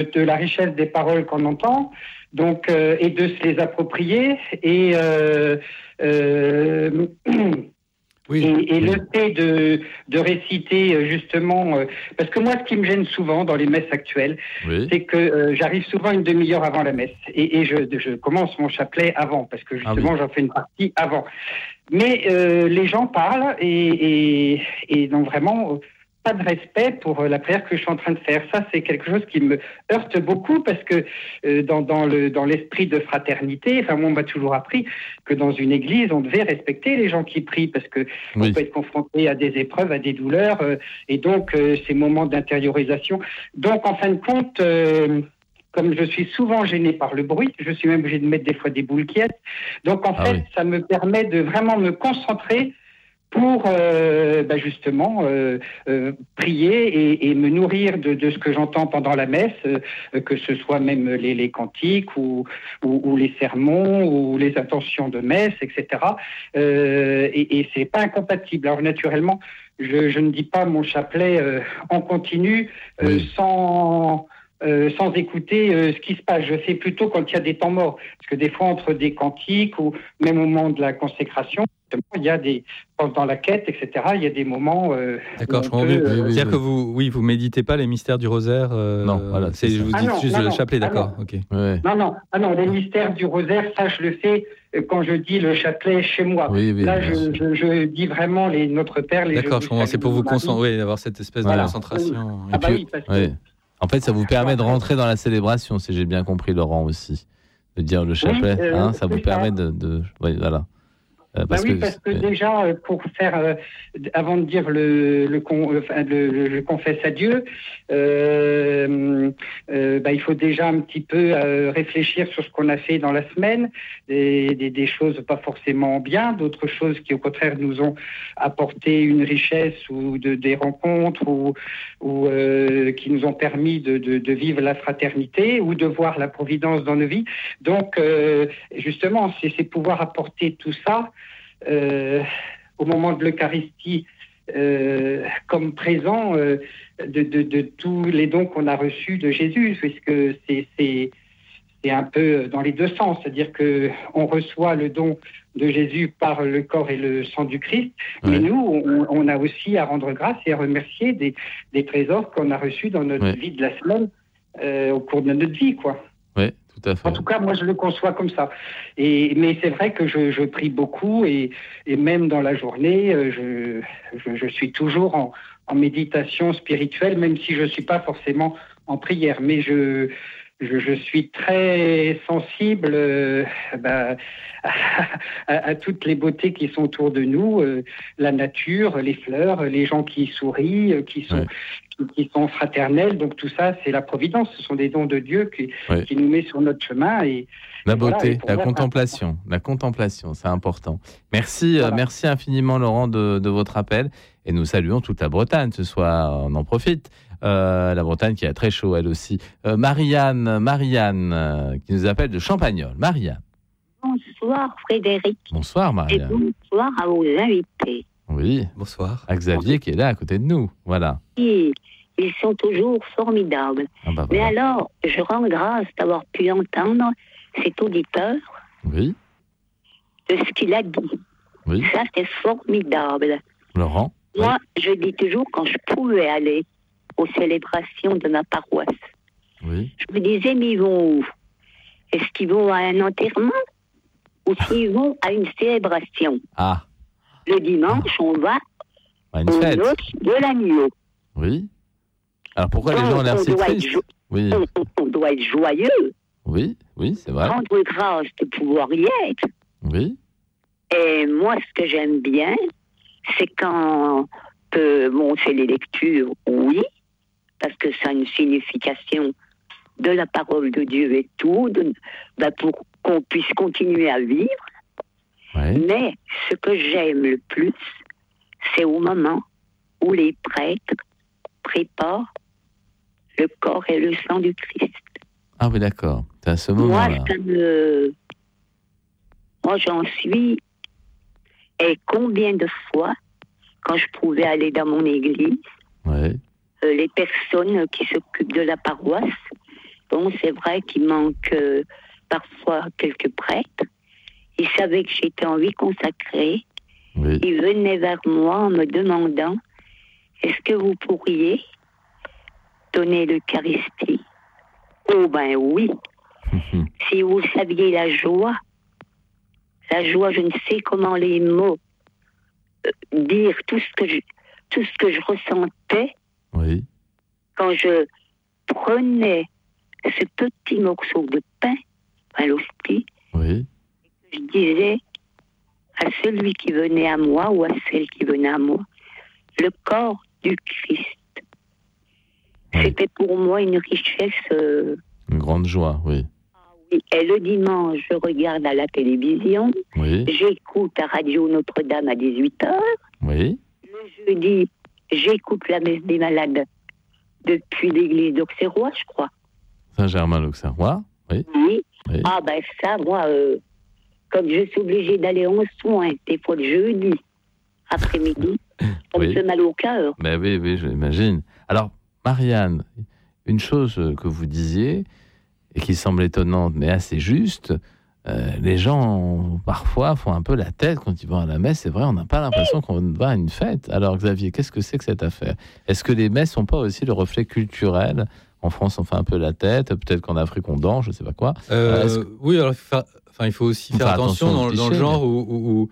de la richesse des paroles qu'on entend, donc et de se les approprier et Oui. et le fait de réciter justement, parce que moi, ce qui me gêne souvent dans les messes actuelles, c'est que j'arrive souvent une demi-heure avant la messe et je commence mon chapelet avant, parce que justement, j'en fais une partie avant. Mais les gens parlent et n'ont vraiment pas de respect pour la prière que je suis en train de faire. Ça, c'est quelque chose qui me heurte beaucoup parce que dans l'esprit de fraternité, enfin, moi, on m'a toujours appris que dans une église, on devait respecter les gens qui prient parce que on peut être confronté à des épreuves, à des douleurs, et donc ces moments d'intériorisation. Donc, en fin de compte, comme je suis souvent gêné par le bruit, je suis même obligé de mettre des fois des boules quiètes. Donc, en fait, ça me permet de vraiment me concentrer pour justement prier et me nourrir de ce que j'entends pendant la messe, que ce soit même les cantiques ou les sermons ou les intentions de messe, etc. Et c'est pas incompatible. Alors naturellement, je ne dis pas mon chapelet en continu sans écouter ce qui se passe. Je fais plutôt quand il y a des temps morts. Parce que des fois, entre des cantiques ou même au moment de la consécration, il y a dans la quête, etc., il y a des moments... D'accord, je comprends mieux. C'est-à-dire que vous méditez pas les mystères du rosaire Non, voilà. Je vous dis juste le chapelet, d'accord. Ok. Non, les mystères du rosaire, ça, je le fais quand je dis le chapelet chez moi. Là, je dis vraiment Notre Père. D'accord, je comprends. C'est pour vous concentrer, avoir cette espèce de concentration. En fait, ça vous permet de rentrer dans la célébration, si j'ai bien compris, Laurent, aussi. De dire le chapelet, ça vous permet de... Oui, voilà. Parce que déjà, pour faire, avant de dire je confesse à Dieu, il faut déjà un petit peu réfléchir sur ce qu'on a fait dans la semaine, des choses pas forcément bien, d'autres choses qui au contraire nous ont apporté une richesse ou des rencontres ou qui nous ont permis de vivre la fraternité ou de voir la providence dans nos vies. Donc, justement, c'est pouvoir apporter tout ça au moment de l'Eucharistie comme présent de tous les dons qu'on a reçus de Jésus, puisque c'est un peu dans les deux sens, c'est-à-dire qu'on reçoit le don de Jésus par le corps et le sang du Christ, mais nous, on a aussi à rendre grâce et à remercier des trésors qu'on a reçus dans notre vie de la semaine au cours de notre vie, quoi. Oui, tout à fait. En tout cas, moi, je le conçois comme ça. Mais c'est vrai que je prie beaucoup et même dans la journée, je suis toujours en méditation spirituelle, même si je ne suis pas forcément en prière. Mais je suis très sensible à toutes les beautés qui sont autour de nous, la nature, les fleurs, les gens qui sourient, qui sont fraternels. Donc tout ça, c'est la providence. Ce sont des dons de Dieu qui nous met sur notre chemin. La beauté, la contemplation, c'est important. Merci, merci infiniment Laurent de votre appel. Et nous saluons toute la Bretagne ce soir, on en profite. La Bretagne qui a très chaud elle aussi. Marianne qui nous appelle de Champagnole. Marianne. Bonsoir Frédéric. Bonsoir Marianne. Et bonsoir à vos invités. Oui, bonsoir. À Xavier qui est là à côté de nous. Voilà. Oui, ils sont toujours formidables. Voilà. Mais alors, je rends grâce d'avoir pu entendre cet auditeur de ce qu'il a dit. Oui. Ça, c'est formidable. Laurent. Moi, je dis toujours quand je pouvais aller aux célébrations de ma paroisse. Oui. Je me disais, mais ils vont où? Est-ce qu'ils vont à un enterrement ou s'ils vont à une célébration? Le dimanche, on va à une fête. aux noces de l'agneau. Oui. Alors pourquoi les gens ont l'air si tristes? On doit être joyeux. Oui, c'est vrai. Rendre grâce de pouvoir y être. Oui. Et moi, ce que j'aime bien, c'est quand on fait les lectures, oui, parce que ça a une signification de la parole de Dieu et tout, pour qu'on puisse continuer à vivre. Ouais. Mais ce que j'aime le plus, c'est au moment où les prêtres préparent le corps et le sang du Christ. Ah oui, d'accord. C'est à ce moment-là. Moi, j'en suis. Et combien de fois, quand je pouvais aller dans mon église, les personnes qui s'occupent de la paroisse Bon, c'est vrai qu'il manque parfois quelques prêtres. Ils savaient que j'étais en vie consacrée. Oui. Ils venaient vers moi en me demandant « Est-ce que vous pourriez donner l'Eucharistie ?» Oh ben oui. Si vous saviez la joie, je ne sais comment les mots dire tout ce que je ressentais quand je prenais ce petit morceau de pain à l'hostie, je disais à celui qui venait à moi ou à celle qui venait à moi, le corps du Christ. C'était pour moi une richesse. Une grande joie, oui. Et le dimanche, je regarde à la télévision. J'écoute à Radio Notre-Dame à 18h. Le jeudi, j'écoute la messe des malades depuis l'église d'Auxerrois, je crois. Saint-Germain-l'Auxerrois, oui. Ah ben ça, moi, comme je suis obligée d'aller en soins, des fois le jeudi, après-midi, ça me fait mal au cœur. Ben oui, je l'imagine. Alors, Marianne, une chose que vous disiez, et qui semble étonnante, mais assez juste, les gens, parfois, font un peu la tête quand ils vont à la messe. C'est vrai, on n'a pas l'impression qu'on va à une fête. Alors, Xavier, qu'est-ce que c'est que cette affaire ? Est-ce que les messes ne sont pas aussi le reflet culturel ? En France, on fait un peu la tête. Peut-être qu'en Afrique, on danse, je ne sais pas quoi. Oui, alors il faut aussi faire attention dans le genre où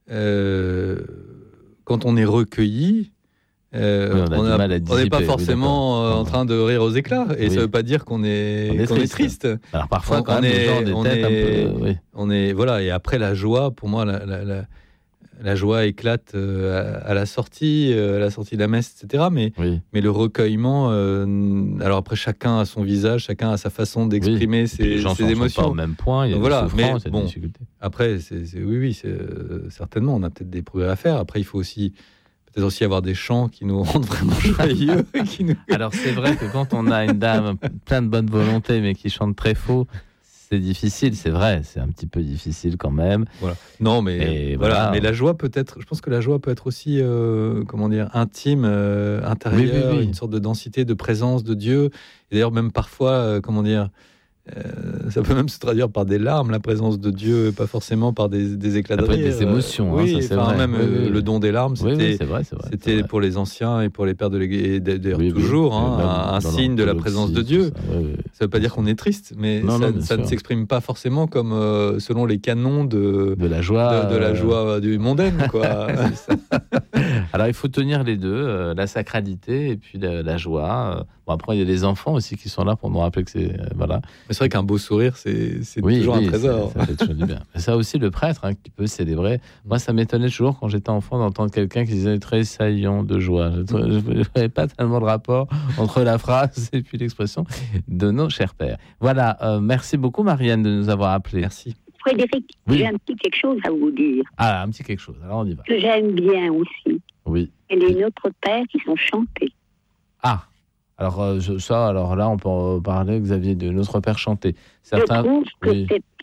quand on est recueilli, on n'est pas forcément en train de rire aux éclats. Et ça ne veut pas dire qu'on est triste. Alors parfois, quand même, on est voilà. Et après, la joie, pour moi, la joie éclate à la sortie de la messe, etc. Mais le recueillement, alors après, chacun a son visage, chacun a sa façon d'exprimer ses émotions. Sont pas au même point, il y a des souffrances, il y a des difficultés. Après, certainement, on a peut-être des progrès à faire. Après, il faut aussi peut-être aussi avoir des chants qui nous rendent vraiment joyeux. Alors c'est vrai que quand on a une dame plein de bonne volonté, mais qui chante très faux, c'est difficile, c'est vrai, c'est un petit peu difficile quand même. Voilà. Non, mais voilà. Mais la joie peut être, je pense que la joie peut être aussi, intime, intérieure, une sorte de densité, de présence de Dieu. Et d'ailleurs, même parfois, ça peut même se traduire par des larmes, la présence de Dieu, pas forcément par des éclats de rire. Des émotions, ça, c'est vrai. Même le don des larmes, c'était c'est vrai. pour les anciens et pour les pères de l'Église, et d'ailleurs toujours, un signe de la présence de Dieu. Ça veut pas dire qu'on est triste, mais ça ne s'exprime pas forcément comme selon les canons de la joie du mondaine, quoi. Alors il faut tenir les deux, la sacralité et puis la joie. Bon, après, il y a des enfants aussi qui sont là pour nous rappeler que c'est... voilà. Mais c'est vrai qu'un beau sourire, c'est toujours un trésor. Ça fait toujours du bien. Mais ça aussi, le prêtre qui peut célébrer. Moi, ça m'étonnait toujours quand j'étais enfant d'entendre quelqu'un qui disait « tressaillant de joie ». Je n'avais pas tellement de rapport entre la phrase et puis l'expression de nos chers pères. Voilà, merci beaucoup Marianne de nous avoir appelés. Merci. Frédéric, j'ai un petit quelque chose à vous dire. Ah, un petit quelque chose, alors on y va. Que j'aime bien aussi. Oui. Et les Notre Père qui sont chantés. Ah, alors là, on peut en parler, Xavier, de Notre Père chanté. Je trouve que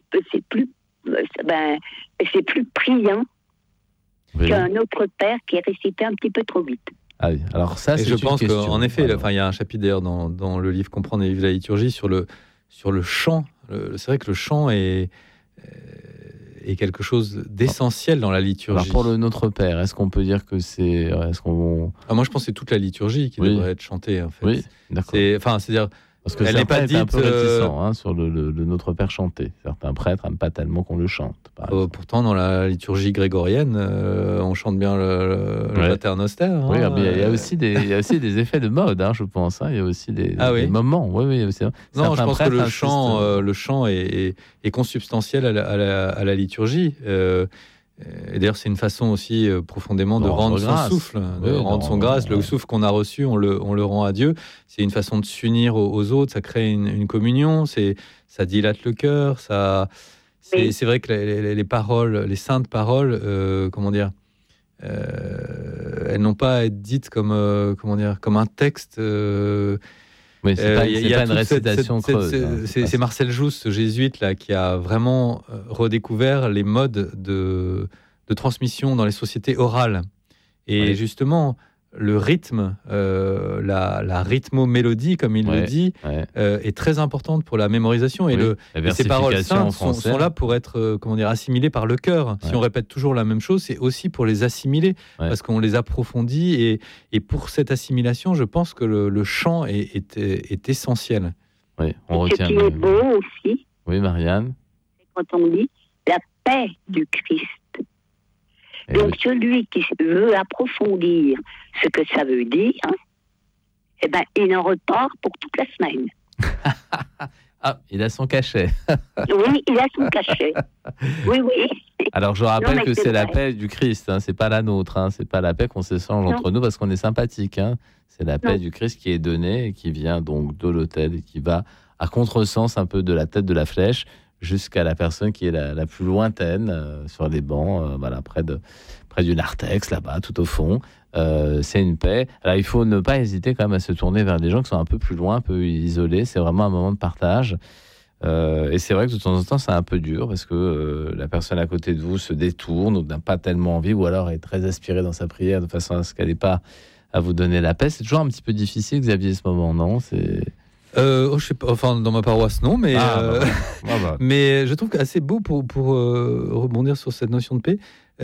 c'est plus priant qu'un Notre Père qui est récité un petit peu trop vite. Ah oui, alors ça, c'est je pense qu'en effet, il y a un chapitre d'ailleurs dans le livre Comprendre et vivre la liturgie sur le chant. C'est vrai que le chant est quelque chose d'essentiel dans la liturgie. Alors pour le Notre Père, est-ce qu'on peut dire que c'est... moi, je pense que c'est toute la liturgie qui devrait être chantée, en fait. Oui, d'accord. C'est-à-dire... Parce que elle n'est pas dite un peu réticent sur le Notre Père chanté. Certains prêtres n'aiment pas tellement qu'on le chante. Pourtant, dans la liturgie grégorienne, on chante bien le Pater Noster. Oui, mais il y a aussi des effets de mode, je pense. Il y a aussi des moments. Oui, aussi. Non, je pense que le chant est consubstantiel à la liturgie. Et d'ailleurs, c'est une façon aussi profondément de rendre son souffle, rendre son grâce. Le souffle qu'on a reçu, on le rend à Dieu. C'est une façon de s'unir aux autres, ça crée une communion, ça dilate le cœur. C'est vrai que les paroles, les saintes paroles, elles n'ont pas à être dites comme un texte. Mais c'est pas une récitation creuse. C'est Marcel Jousse, ce jésuite là, qui a vraiment redécouvert les modes de transmission dans les sociétés orales. Et justement, le rythme, la rythmo-mélodie, comme il le dit, est très importante pour la mémorisation. Et ces paroles saintes sont là pour être assimilées par le cœur. Si on répète toujours la même chose, c'est aussi pour les assimiler, parce qu'on les approfondit. Et pour cette assimilation, je pense que le chant est essentiel. Oui, on retient. Ce qui est beau aussi, oui, Marianne, c'est quand on dit la paix du Christ. Donc celui qui veut approfondir ce que ça veut dire, il en repart pour toute la semaine. Ah, il a son cachet. Oui, il a son cachet. Oui. Alors je rappelle que c'est la paix du Christ, c'est pas la nôtre, c'est pas la paix qu'on s'échange entre nous parce qu'on est sympathique. C'est la paix du Christ qui est donnée et qui vient donc de l'autel et qui va à contresens un peu de la tête de la flèche jusqu'à la personne qui est la plus lointaine sur les bancs, près du narthex, là-bas, tout au fond. C'est une paix. Alors, il faut ne pas hésiter quand même à se tourner vers des gens qui sont un peu plus loin, un peu isolés. C'est vraiment un moment de partage. Et c'est vrai que de temps en temps, c'est un peu dur parce que la personne à côté de vous se détourne ou n'a pas tellement envie ou alors est très aspirée dans sa prière de façon à ce qu'elle n'ait pas à vous donner la paix. C'est toujours un petit peu difficile, Xavier, ce moment, non ? Je sais pas, dans ma paroisse non, mais mais je trouve qu'assez beau pour rebondir sur cette notion de paix.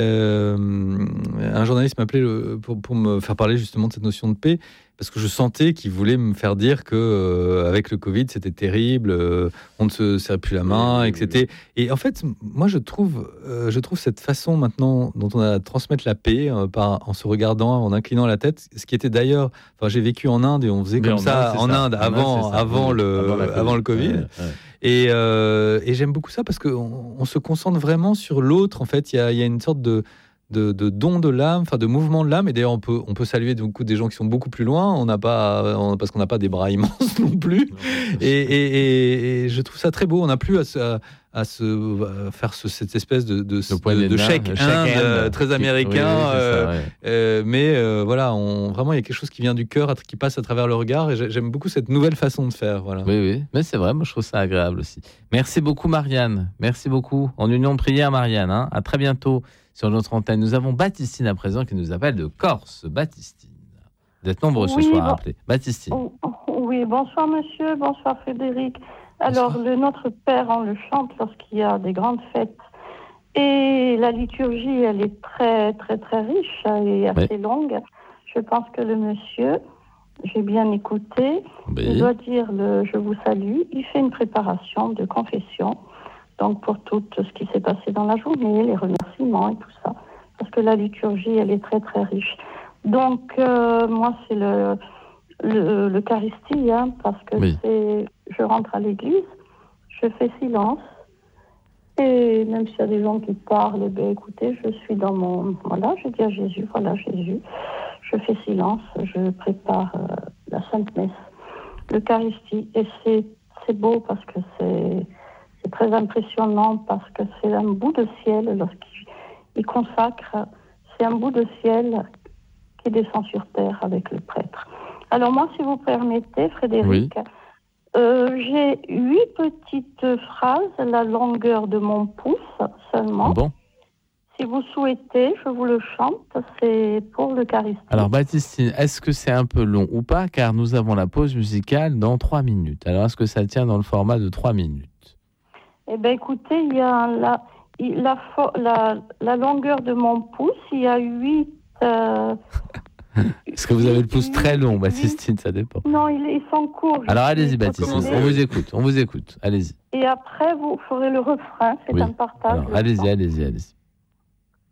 Un journaliste m'appelait pour me faire parler justement de cette notion de paix parce que je sentais qu'il voulait me faire dire que avec le Covid c'était terrible, on ne se serrait plus la main, etc. Et en fait, moi je trouve cette façon maintenant dont on a à transmettre la paix en se regardant, en inclinant la tête, ce qui était d'ailleurs, j'ai vécu en Inde et on faisait comme ça en Inde avant le Covid. Et j'aime beaucoup ça parce qu'on se concentre vraiment sur l'autre. En fait, il y a une sorte de don de l'âme, de mouvement de l'âme. Et d'ailleurs, on peut saluer des gens qui sont beaucoup plus loin. Parce qu'on n'a pas des bras immenses non plus. Et je trouve ça très beau. On n'a plus à se faire cette espèce de shake hand très américain. Mais vraiment, il y a quelque chose qui vient du cœur, qui passe à travers le regard. Et j'aime beaucoup cette nouvelle façon de faire. Voilà. Oui, mais c'est vrai, moi je trouve ça agréable aussi. Merci beaucoup, Marianne. Merci beaucoup. En union de prière, Marianne. À très bientôt sur notre antenne. Nous avons Baptistine à présent qui nous appelle de Corse. Baptistine. Vous êtes nombreux ce soir à appeler. Baptistine. Oui, bonsoir monsieur, bonsoir Frédéric. Alors, le Notre Père, on le chante lorsqu'il y a des grandes fêtes. Et la liturgie, elle est très, très, très riche et assez longue. Je pense que le monsieur, j'ai bien écouté, il doit dire je vous salue. Il fait une préparation de confession, donc pour tout ce qui s'est passé dans la journée, les remerciements et tout ça. Parce que la liturgie, elle est très, très riche. Donc, moi, c'est l'Eucharistie, parce que je rentre à l'église, je fais silence, et même s'il y a des gens qui parlent, écoutez, je suis dans mon... Voilà, je dis à Jésus, je fais silence, je prépare la Sainte Messe, l'Eucharistie, et c'est beau parce que c'est très impressionnant, parce que c'est un bout de ciel, lorsqu'il consacre, c'est un bout de ciel qui descend sur terre avec le prêtre. Alors moi, si vous permettez, Frédéric, j'ai 8 petites phrases, la longueur de mon pouce seulement. Bon. Si vous souhaitez, je vous le chante, c'est pour l'Eucharistie. Alors Baptistine, est-ce que c'est un peu long ou pas ? Car nous avons la pause musicale dans 3 minutes. Alors est-ce que ça tient dans le format de 3 minutes ? Eh bien écoutez, il y a la longueur de mon pouce, il y a 8... Est-ce que vous avez le pouce très long, Baptistine ? Ça dépend. Non, ils sont courts. Alors allez-y, Baptistine, on vous écoute, allez-y. Et après, vous ferez le refrain, c'est un partage. Alors, allez-y.